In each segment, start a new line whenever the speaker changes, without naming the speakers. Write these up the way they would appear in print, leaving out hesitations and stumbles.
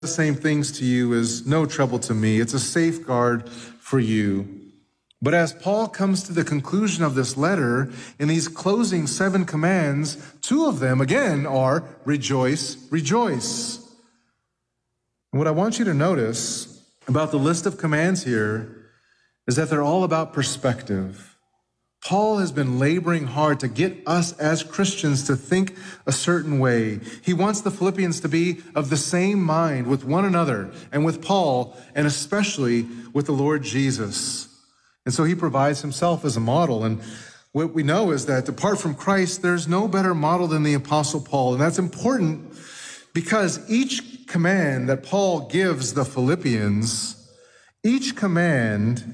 the same things to you is no trouble to me. It's a safeguard for you. But as Paul comes to the conclusion of this letter, in these closing 7 commands, 2 of them, again, are rejoice, rejoice. And what I want you to notice about the list of commands here is that they're all about perspective. Paul has been laboring hard to get us as Christians to think a certain way. He wants the Philippians to be of the same mind with one another and with Paul, and especially with the Lord Jesus. And so he provides himself as a model. And what we know is that apart from Christ, there's no better model than the Apostle Paul. And that's important because each command that Paul gives the Philippians, each command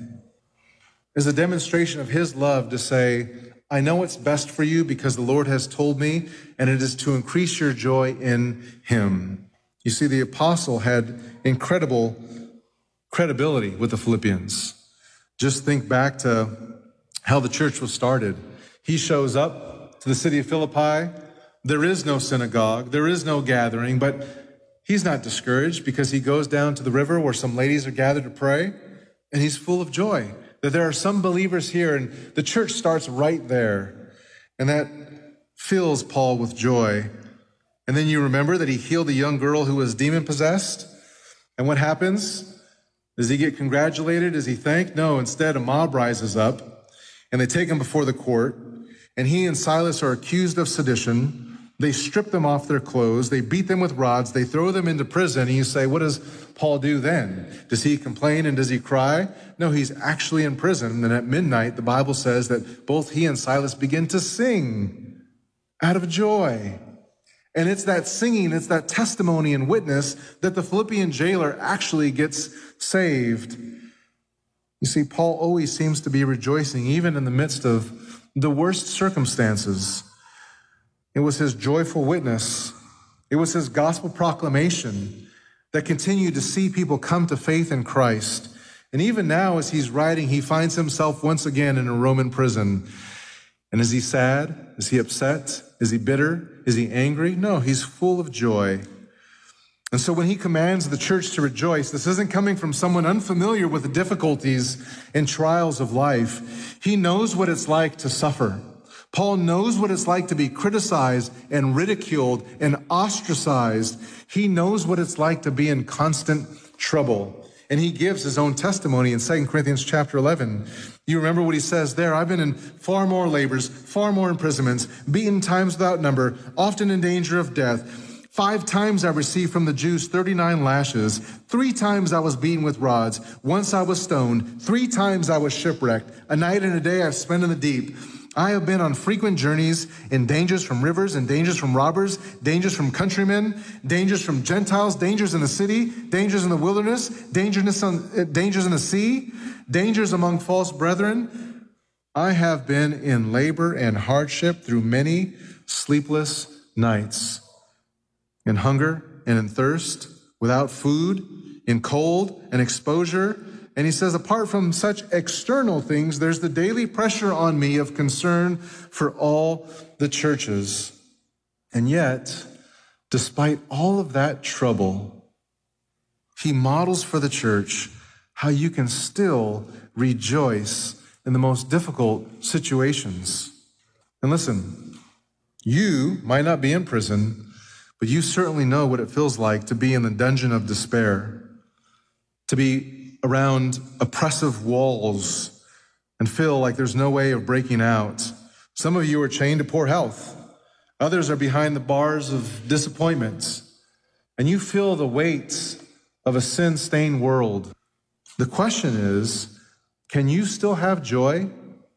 is a demonstration of his love to say, I know what's best for you because the Lord has told me, and it is to increase your joy in him. You see, the apostle had incredible credibility with the Philippians. Just think back to how the church was started. He shows up to the city of Philippi. There is no synagogue. There is no gathering, but he's not discouraged because he goes down to the river where some ladies are gathered to pray, and he's full of joy that there are some believers here, and the church starts right there. And that fills Paul with joy. And then you remember that he healed a young girl who was demon-possessed. And what happens? Does he get congratulated? Is he thanked? No, instead a mob rises up, and they take him before the court, and he and Silas are accused of sedition. They strip them off their clothes. They beat them with rods. They throw them into prison. And you say, what does Paul do then? Does he complain and does he cry? No, he's actually in prison. And at midnight, the Bible says that both he and Silas begin to sing out of joy. And it's that singing, it's that testimony and witness that the Philippian jailer actually gets saved. You see, Paul always seems to be rejoicing, even in the midst of the worst circumstances. It was his joyful witness. It was his gospel proclamation that continued to see people come to faith in Christ. And even now, as he's writing, he finds himself once again in a Roman prison. And is he sad? Is he upset? Is he bitter? Is he angry? No, he's full of joy. And so when he commands the church to rejoice, this isn't coming from someone unfamiliar with the difficulties and trials of life. He knows what it's like to suffer. Paul knows what it's like to be criticized and ridiculed and ostracized. He knows what it's like to be in constant trouble. And he gives his own testimony in 2 Corinthians chapter 11. You remember what he says there? I've been in far more labors, far more imprisonments, beaten times without number, often in danger of death. 5 times I received from the Jews 39 lashes. 3 times I was beaten with rods. Once I was stoned. 3 times I was shipwrecked. A night and a day I've spent in the deep. I have been on frequent journeys in dangers from rivers and dangers from robbers, dangers from countrymen, dangers from Gentiles, dangers in the city, dangers in the wilderness, dangers in the sea, dangers among false brethren. I have been in labor and hardship through many sleepless nights, in hunger and in thirst, without food, in cold and exposure. And he says, apart from such external things, there's the daily pressure on me of concern for all the churches. And yet, despite all of that trouble, he models for the church how you can still rejoice in the most difficult situations. And listen, you might not be in prison, but you certainly know what it feels like to be in the dungeon of despair, to be around oppressive walls and feel like there's no way of breaking out. Some of you are chained to poor health. Others are behind the bars of disappointment. And you feel the weight of a sin-stained world. The question is, can you still have joy?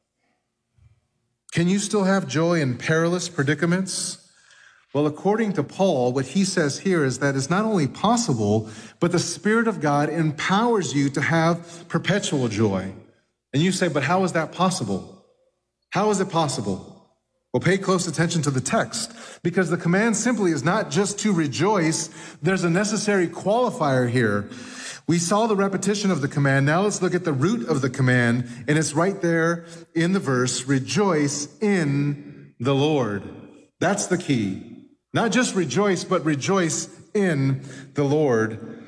Can you still have joy in perilous predicaments? Well, according to Paul, what he says here is that it's not only possible, but the Spirit of God empowers you to have perpetual joy. And you say, but how is that possible? How is it possible? Well, pay close attention to the text, because the command simply is not just to rejoice. There's a necessary qualifier here. We saw the repetition of the command. Now let's look at the root of the command, and it's right there in the verse, rejoice in the Lord. That's the key. Not just rejoice, but rejoice in the Lord.